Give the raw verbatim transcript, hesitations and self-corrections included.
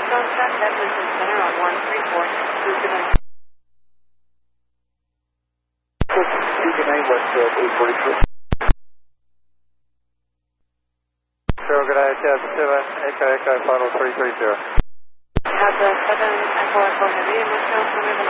Sunset Edmonton Center on one three four. Good night. Good night, Westfield eight forty-three. Zero, good night, Tab seven, Echo Echo, final three three zero. Have the seven Echo Echo Heavy in Westfield Center.